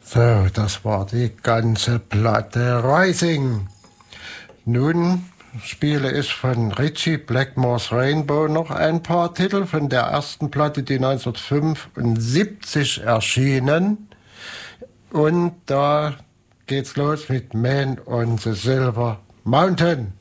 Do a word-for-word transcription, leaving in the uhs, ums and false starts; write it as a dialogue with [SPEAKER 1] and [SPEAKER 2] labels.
[SPEAKER 1] So, das war die ganze Platte Rising. Nun spiele ich von Ritchie Blackmore's Rainbow noch ein paar Titel von der ersten Platte, die neunzehnhundertfünfundsiebzig erschienen. Und da geht's los mit Man on the Silver Mountain.